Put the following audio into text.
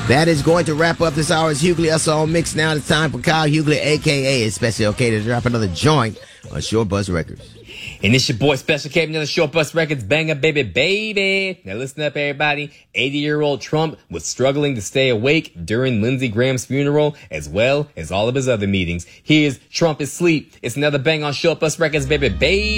That is going to wrap up this hour's Hughley Us All Mix. Now it's time for Kyle Hughley, a.k.a. Especially OK, to drop another joint on Short Bus Records. And it's your boy Special K, another Short Bus Records banger, baby. Now listen up, everybody. 80-year-old Trump was struggling to stay awake during Lindsey Graham's funeral, as well as all of his other meetings. Here's Trump is Sleep. It's another bang on Short Bus Records, baby.